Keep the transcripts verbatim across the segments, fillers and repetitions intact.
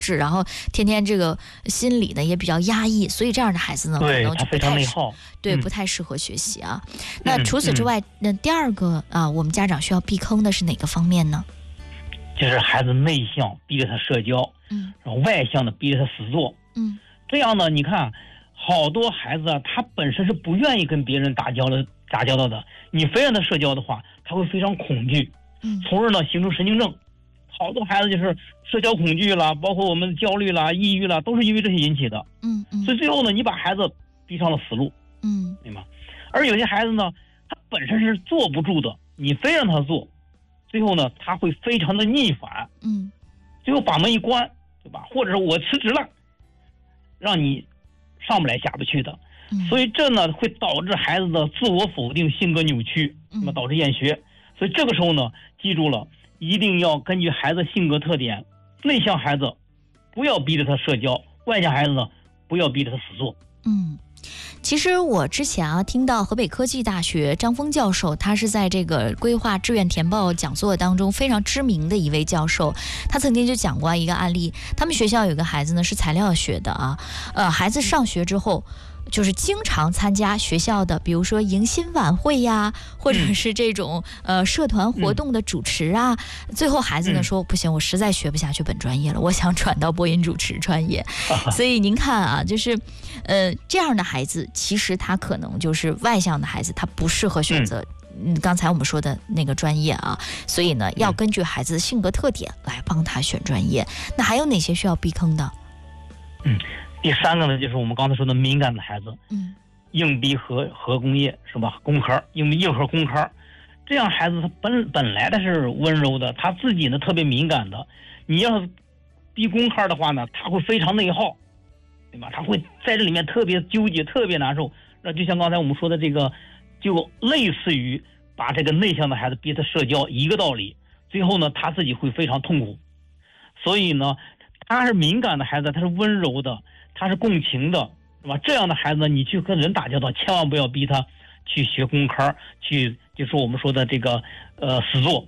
质，然后天天这个心理呢也比较压抑，所以这样的孩子呢，可能就不太内耗， 对，不太适合学习啊。嗯、那除此之外，那第二个啊，我们家长需要避坑的是哪个方面呢？ 就是孩子内向，逼着他社交， 嗯， 然后外向的逼着他死做， 嗯， 这样呢，你看好多孩子啊，他本身是不愿意跟别人打交的。打交道的，你非让他社交的话，他会非常恐惧， 嗯， 从而呢形成神经症。好多孩子就是社交恐惧啦，包括我们焦虑啦、抑郁啦，都是因为这些引起的。 嗯嗯。 所以最后呢，你把孩子逼上了死路， 嗯， 对吗？而有些孩子呢，他本身是坐不住的，你非让他做，最后呢，他会非常的逆反， 嗯， 最后把门一关，对吧？或者是我辞职了，让你上不来下不去的。所以这呢会导致孩子的自我否定、性格扭曲，那么导致厌学。所以这个时候呢，记住了，一定要根据孩子性格特点，内向孩子不要逼着他社交，外向孩子呢不要逼着他死做。 嗯。其实我之前啊听到河北科技大学张峰教授，他是在这个规划志愿填报讲座当中非常知名的一位教授，他曾经就讲过一个案例，他们学校有个孩子呢是材料学的啊，呃，孩子上学之后。就是经常参加学校的，比如说迎新晚会呀，或者是这种、嗯、呃社团活动的主持啊。嗯、最后孩子呢、嗯、说不行，我实在学不下去本专业了，我想转到播音主持专业。所以您看啊，就是呃这样的孩子，其实他可能就是外向的孩子，他不适合选择。嗯，刚才我们说的那个专业啊，所以呢，要根据孩子的性格特点来帮他选专业。那还有哪些需要避坑的？ 嗯。第三个呢，就是我们刚才说的敏感的孩子， 嗯， 硬逼核核工业是吧？工科，硬逼硬核工科，这样孩子他本本来他是温柔的，他自己呢特别敏感的。你要是逼工科的话呢，他会非常内耗，对吧？他会在这里面特别纠结，特别难受。那就像刚才我们说的这个，就类似于把这个内向的孩子逼他社交一个道理。最后呢，他自己会非常痛苦。所以呢，他是敏感的孩子，他是温柔的。他是共情的，是吧？这样的孩子呢，你去跟人打交道，千万不要逼他去学工科，去就是我们说的这个呃死做。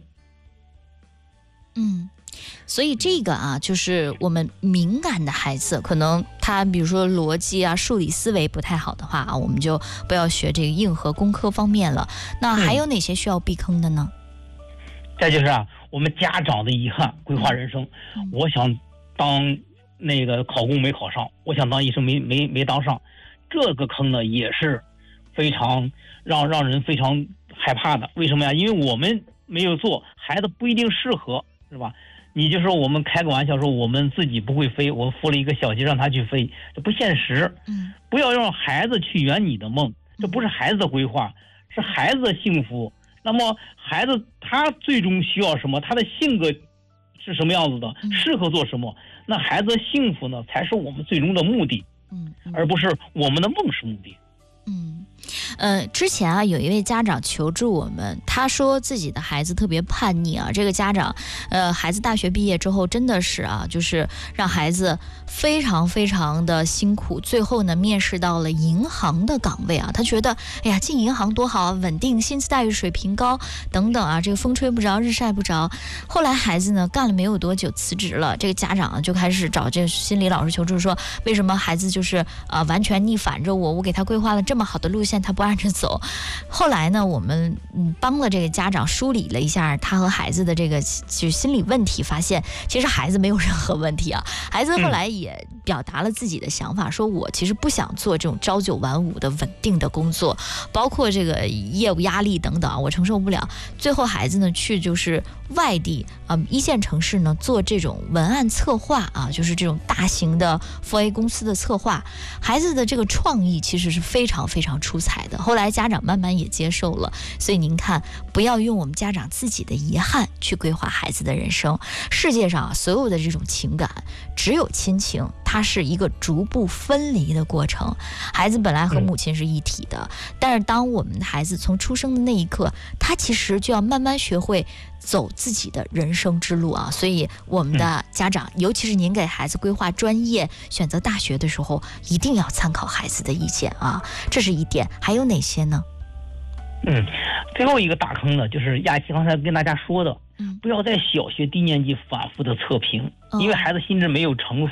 嗯，所以这个啊，就是我们敏感的孩子，可能他比如说逻辑啊、数理思维不太好的话啊，我们就不要学这个硬核工科方面了。那还有哪些需要避坑的呢？ 嗯、再就是啊，我们家长的遗憾，规划人生，嗯、我想当。那个考公没考上，我想当医生没没没当上，这个坑呢也是非常让让人非常害怕的。为什么呀？因为我们没有做，孩子不一定适合，是吧？你就说我们开个玩笑说我们自己不会飞，我们孵了一个小鸡让他去飞，这不现实。 嗯， 不要让孩子去圆你的梦，这不是孩子的规划，是孩子的幸福。那么孩子他最终需要什么？他的性格是什么样子的？适合做什么？那孩子的幸福呢，才是我们最终的目的， 嗯，嗯而不是我们的梦是目的。 嗯，呃，之前啊，有一位家长求助我们，他说自己的孩子特别叛逆啊。这个家长，呃，孩子大学毕业之后，真的是啊，就是让孩子非常非常的辛苦。最后呢，面试到了银行的岗位啊，他觉得，哎呀，进银行多好啊，稳定，薪资待遇水平高，等等啊，这个风吹不着，日晒不着。后来孩子呢，干了没有多久辞职了，这个家长就开始找这个心理老师求助，说为什么孩子就是啊、呃、完全逆反着我，我给他规划了这么好的路线，他不按着走。后来呢，我们嗯帮了这个家长梳理了一下他和孩子的这个就心理问题，发现其实孩子没有任何问题啊。孩子后来也表达了自己的想法，说我其实不想做这种朝九晚五的稳定的工作，包括这个业务压力等等，我承受不了。最后孩子呢去就是外地啊、呃、一线城市呢做这种文案策划啊，就是这种大型的 四 A 公司的策划。孩子的这个创意其实是非常非常出彩的，后来家长慢慢也接受了。所以您看，不要用我们家长自己的遗憾去规划孩子的人生。世界上啊，所有的这种情感，只有亲情，它是一个逐步分离的过程。孩子本来和母亲是一体的，但是当我们的孩子从出生的那一刻，他其实就要慢慢学会走自己的人生之路啊。所以我们的家长，尤其是您给孩子规划专业、选择大学的时候，一定要参考孩子的意见啊，这是一点。还有哪些呢？ 嗯，最后一个大坑呢，就是亚琪刚才跟大家说的， 嗯， 不要在小学低年级反复的测评， 哦因为孩子心智没有成熟。